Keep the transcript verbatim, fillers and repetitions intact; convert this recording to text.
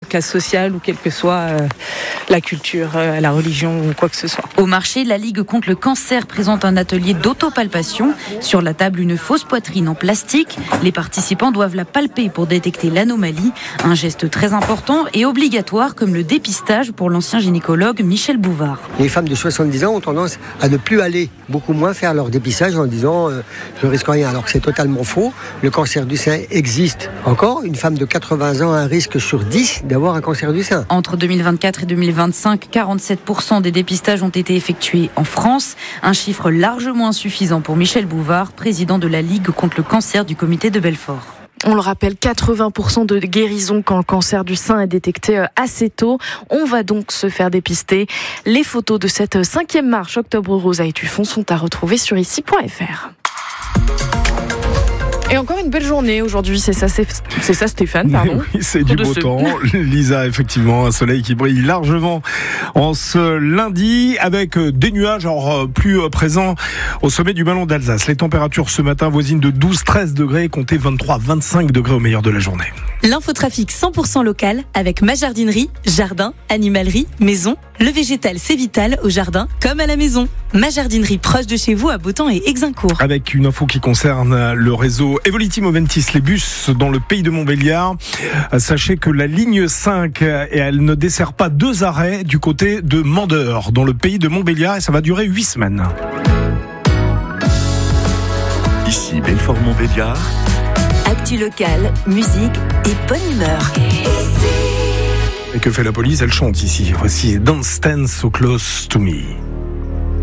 classe sociale ou quelle que soit euh, la culture, euh, la religion ou quoi que ce soit. Au marché, la Ligue contre le cancer présente un atelier d'autopalpation. Sur la table, une fausse poitrine en plastique. Les participants doivent la palper pour détecter l'anomalie. Un geste très important et obligatoire comme le dépistage pour l'ancien gynécologue Michel Bouvard. Les femmes de soixante-dix ans ont tendance à ne plus aller beaucoup moins faire leur dépistage en disant euh, je ne risque rien, alors que c'est totalement faux. Le cancer du sein existe encore. Une femme de quatre-vingts ans a un risque sur dix d'avoir un cancer du sein. Entre deux mille vingt-quatre et deux mille vingt-cinq, quarante-sept pour cent des dépistages ont été effectués en France. Un chiffre largement insuffisant pour Michel Bouvard, président de la Ligue contre le cancer du comité de Belfort. On le rappelle, quatre-vingts pour cent de guérison quand le cancer du sein est détecté assez tôt. On va donc se faire dépister. Les photos de cette cinquième marche Octobre Rose à Étueffont sont à retrouver sur ici point f r. Et encore une belle journée aujourd'hui, c'est ça, c'est, c'est ça Stéphane, pardon. Oui, c'est du beau temps. Lisa, effectivement, un soleil qui brille largement en ce lundi avec des nuages alors, plus présents au sommet du Ballon d'Alsace. Les températures ce matin voisines de douze à treize degrés, comptez vingt-trois à vingt-cinq degrés au meilleur de la journée. L'infotrafic cent pour cent local avec ma jardinerie, jardin, animalerie, maison. Le végétal, c'est vital au jardin comme à la maison. Ma jardinerie proche de chez vous à Beautemps et Exincourt. Avec une info qui concerne le réseau Evoliti Moventis, les bus dans le pays de Montbéliard. Sachez que la ligne cinq, elle ne dessert pas deux arrêts du côté de Mandeur, dans le pays de Montbéliard, et ça va durer huit semaines. Ici Belfort-Montbéliard. Actu local, musique et bonne humeur. Et que fait la police? Elle chante ici. Voici Don't Stand So Close To Me.